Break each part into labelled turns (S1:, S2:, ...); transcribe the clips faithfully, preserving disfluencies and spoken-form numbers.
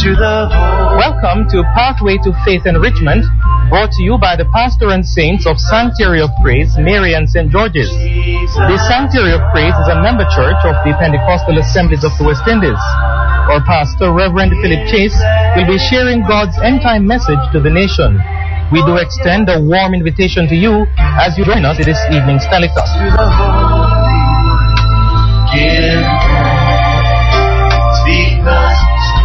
S1: To the Welcome to Pathway to Faith Enrichment, brought to you by the pastor and saints of Sanctuary of Praise, Mary and Saint George's. The Sanctuary of Praise is a member church of the Pentecostal Assemblies of the West Indies. Our pastor, Reverend Philip Chase, will be sharing God's end-time message to the nation. We do extend a warm invitation to you as you join us in this evening's telecast.
S2: Give because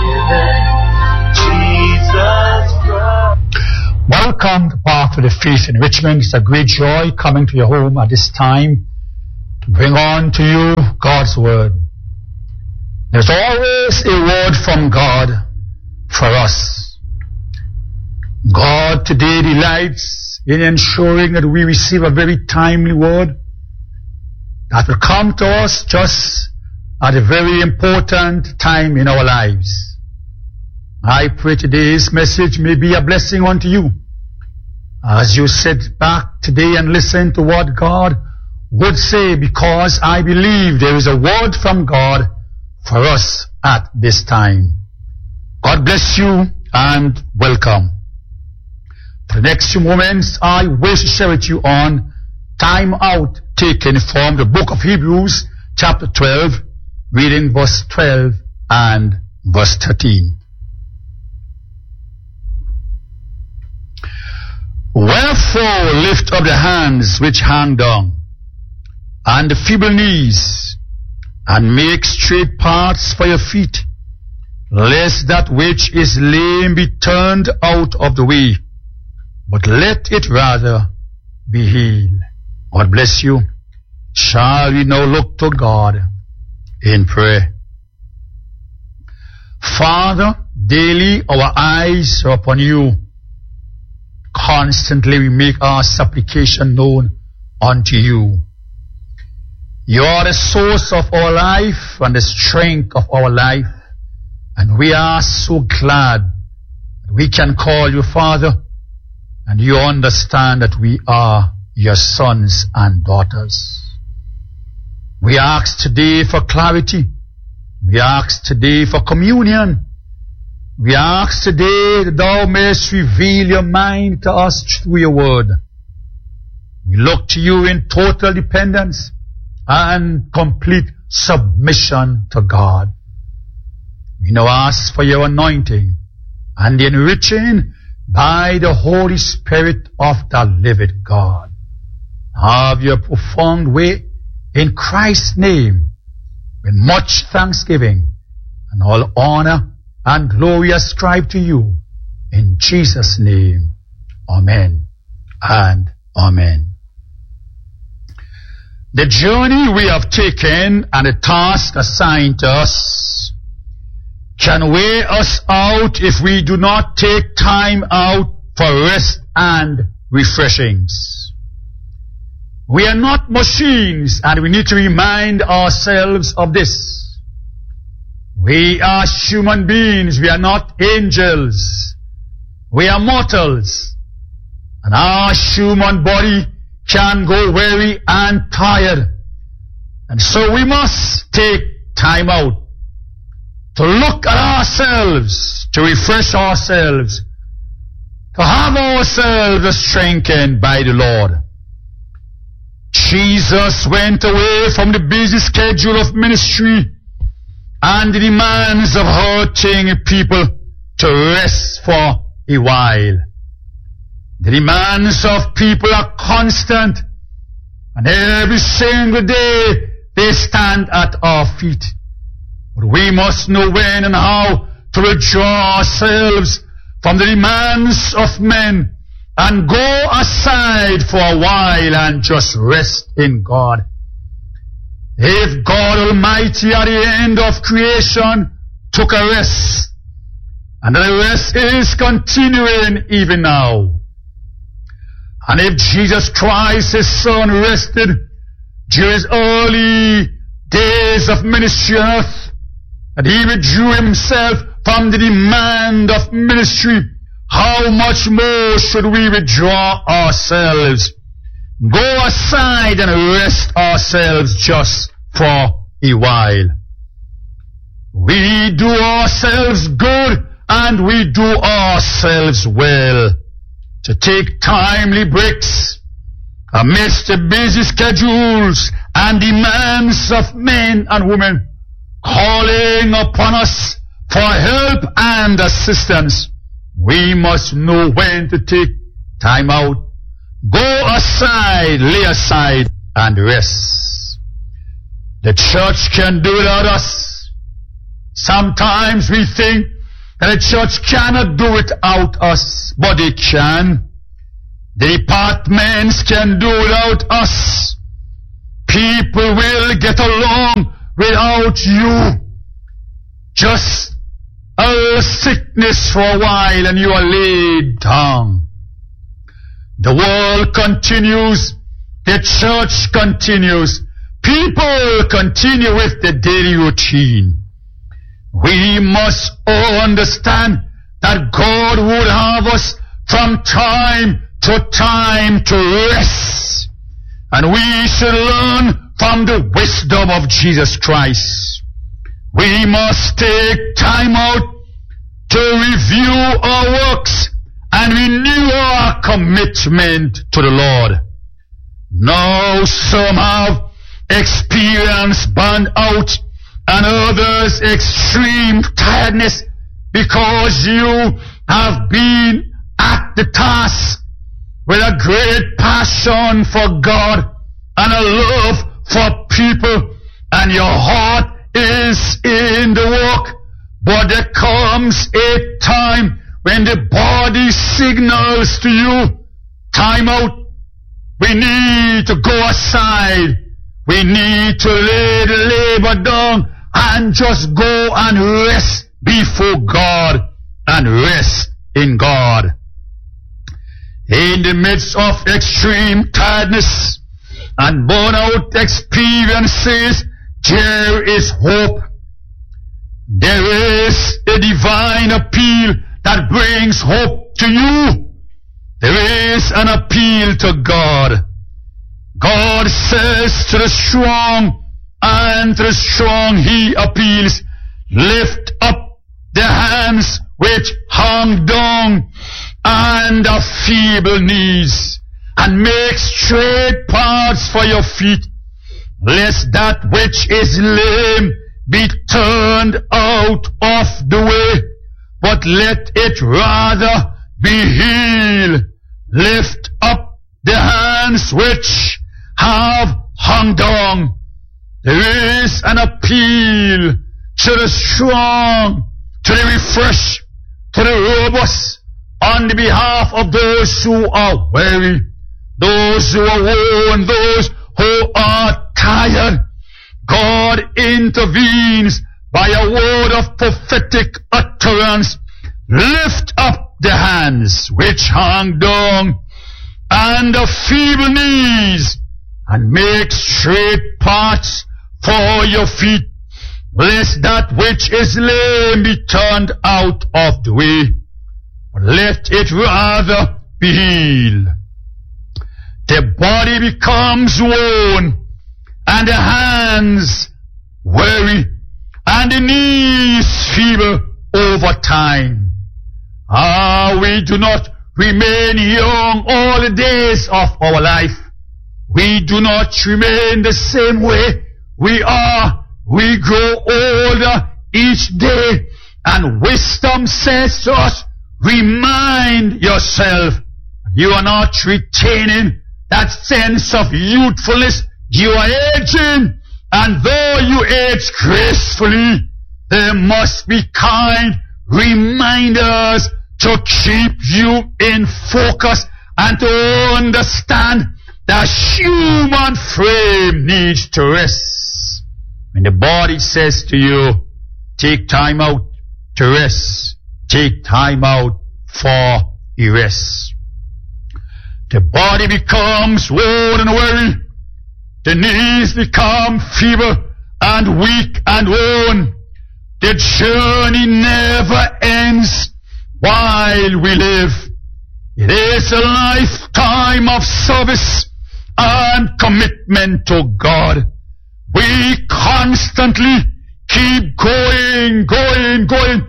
S3: Welcome to Pathway to Faith Enrichment. It's a great joy coming to your home at this time to bring on to you God's Word. There's always a word from God for us. God today delights in ensuring that we receive a very timely word that will come to us just at a very important time in our lives. I pray today's message may be a blessing unto you as you sit back today and listen to what God would say, because I believe there is a word from God for us at this time. God bless you and welcome. For the next few moments, I wish to share with you on time out taken from the book of Hebrews chapter twelve, reading verse twelve and verse thirteen. Wherefore lift up the hands which hang down, and the feeble knees, and make straight paths for your feet, lest that which is lame be turned out of the way, but let it rather be healed. God bless you. Shall we now look to God in prayer? Father, daily our eyes are upon you. Constantly we make our supplication known unto you. You are the source of our life and the strength of our life, and we are so glad that we can call you Father, and you understand that we are your sons and daughters. We ask today for clarity. We ask today for communion. We ask today that thou mayest reveal your mind to us through your word. We look to you in total dependence and complete submission to God. We now ask for your anointing and the enriching by the Holy Spirit of the living God. Have your profound way in Christ's name, with much thanksgiving and all honor and glory ascribed to you. In Jesus' name, amen and amen. The journey we have taken and the task assigned to us can wear us out if we do not take time out for rest and refreshings. We are not machines, and we need to remind ourselves of this. We are human beings. We are not angels. We are mortals. And our human body can go weary and tired. And so we must take time out to look at ourselves, to refresh ourselves, to have ourselves strengthened by the Lord. Jesus went away from the busy schedule of ministry and the demands of hurting people to rest for a while. The demands of people are constant, and every single day they stand at our feet. But we must know when and how to withdraw ourselves from the demands of men and go aside for a while and just rest in God. If God Almighty at the end of creation took a rest, and the rest is continuing even now, and if Jesus Christ, His Son, rested during His early days of ministry on earth, and He withdrew Himself from the demand of ministry, how much more should we withdraw ourselves, go aside and rest ourselves just for a while? We do ourselves good and we do ourselves well to take timely breaks amidst the busy schedules and demands of men and women calling upon us for help and assistance. We must know when to take time out, go aside, lay aside, and rest. The church can do without us. Sometimes we think that the church cannot do without us, but it can. The departments can do without us. People will get along without you. Just a little sickness for a while and you are laid down. The world continues. The church continues. People continue with the daily routine. We must all understand that God would have us from time to time to rest. And we should learn from the wisdom of Jesus Christ. We must take time out to review our works and renew our commitment to the Lord. Now some have experienced burnout and others extreme tiredness because you have been at the task with a great passion for God and a love for people, and your heart is in the work. But there comes a time when the body signals to you, time out. We need to go aside. We need to lay the labor down and just go and rest before God and rest in God. In the midst of extreme tiredness and burnout experiences, there is hope. There is a divine appeal that brings hope to you. There is an appeal to God. God says to the strong, and to the strong He appeals, lift up the hands which hang down and the feeble knees, and make straight paths for your feet, lest that which is lame be turned out of the way, but let it rather be healed. Lift up the hands which have hung down. There is an appeal to the strong, to the refreshed, to the robust, on the behalf of those who are weary, those who are worn, those who are tired. God intervenes by a word of prophetic utterance. Lift up the hands which hang down and the feeble knees, and make straight paths for your feet, lest that which is lame be turned out of the way, but let it rather be healed. The body becomes worn, and the hands weary, and the knees feeble over time. Ah, we do not remain young all the days of our life. We do not remain the same way we are. We grow older each day, and wisdom says to us, remind yourself you are not retaining that sense of youthfulness. You are aging, and though you age gracefully, there must be kind reminders to keep you in focus and to understand that human frame needs to rest. When the body says to you, take time out to rest, take time out for a rest. The body becomes worn and weary. The knees become feeble and weak and worn. The journey never ends while we live. It is a lifetime of service and commitment to God. We constantly keep going, going, going.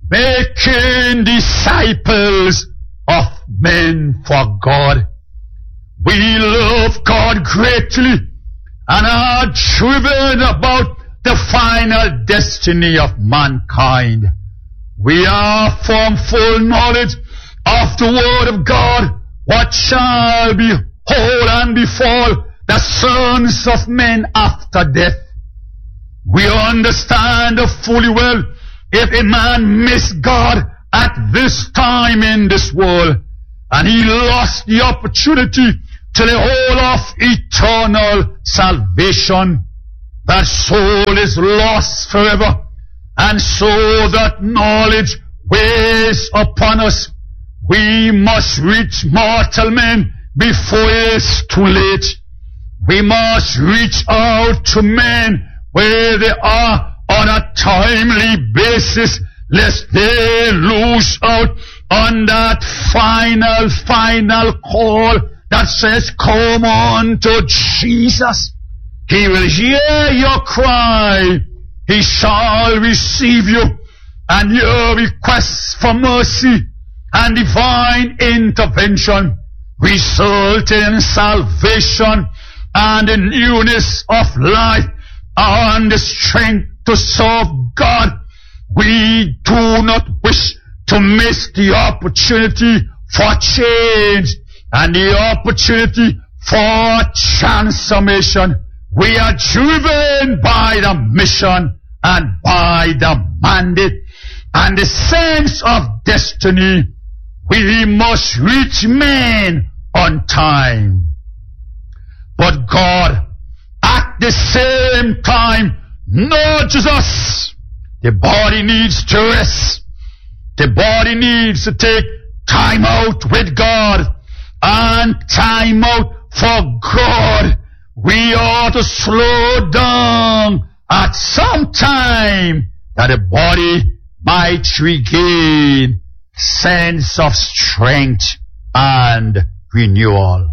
S3: making disciples of men for God. We love God greatly and are driven about the final destiny of mankind. We are from full knowledge of the Word of God, what shall be whole and befall the sons of men after death. We understand fully well, if a man miss God at this time in this world, and he lost the opportunity to the whole of eternal salvation, that soul is lost forever. And so that knowledge weighs upon us. We must reach mortal men before it's too late. We must reach out to men where they are on a timely basis, lest they lose out on that final, final call that says, come on to Jesus. He will hear your cry. He shall receive you, and your requests for mercy and divine intervention result in salvation and the newness of life and the strength to serve God. We do not wish to miss the opportunity for change and the opportunity for transformation. We are driven by the mission and by the mandate and the sense of destiny. We must reach men on time. But God, at the same time, nudges us. The body needs to rest. The body needs to take time out with God and time out for God. We ought to slow down at some time that the body might regain sense of strength and renewal.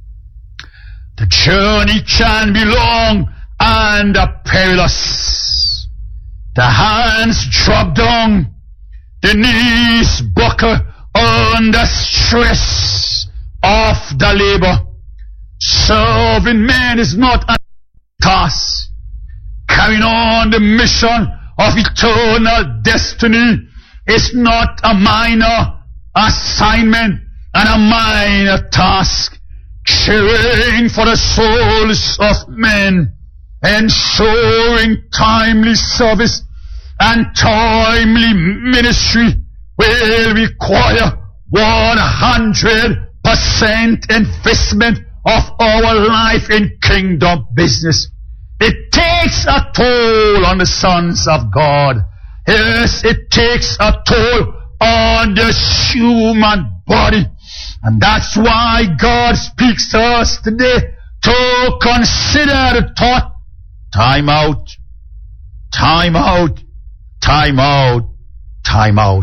S3: The journey can be long and perilous. The hands drop down, the knees buckle under stress of the labor. Serving men is not a task. Carrying on the mission of eternal destiny is not a minor assignment and a minor task. Caring for the souls of men, ensuring timely service and timely ministry will require one hundred percent investment of our life in kingdom business. It takes a toll on the sons of God. Yes, it takes a toll on the human body. And that's why God speaks to us today to consider the thought, time out, time out, time out, time out.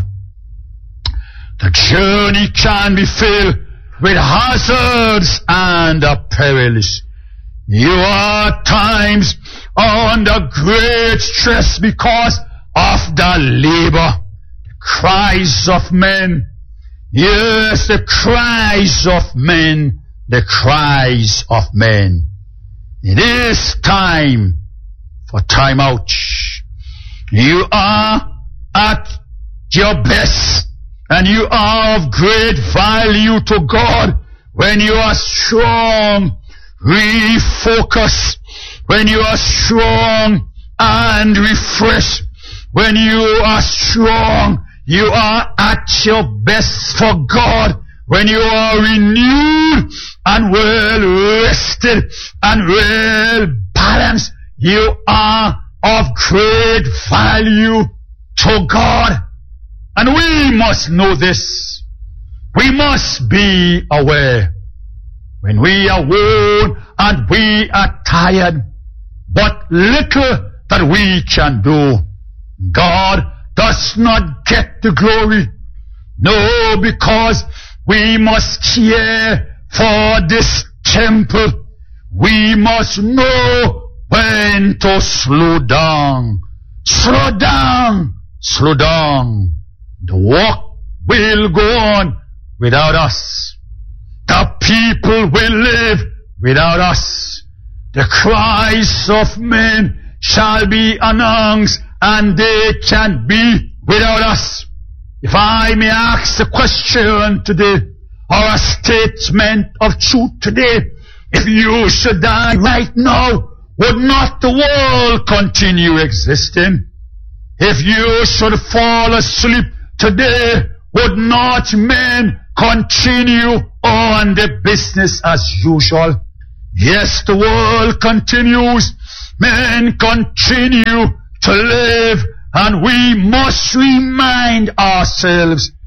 S3: The journey can be filled with hazards and perils. You are at times under great stress because of the labor, the cries of men. Yes, the cries of men, the cries of men. It is time for time out. You are at your best and you are of great value to God when you are strong. Refocus when you are strong and refreshed. When you are strong, you are at your best for God. When you are renewed and well rested and well balanced, you are of great value to God. And we must know this. We must be aware. When we are worn and we are tired, but little that we can do, God does not get the glory. No, because we must care for this temple. We must know when to slow down. Slow down. Slow down. The work will go on without us. The people will live without us. The cries of men shall be announced, and they can be without us. If I may ask a question today, or a statement of truth today, if you should die right now, would not the world continue existing? If you should fall asleep today, would not men continue on the business as usual? Yes, the world continues. Men continue to live, and we must remind ourselves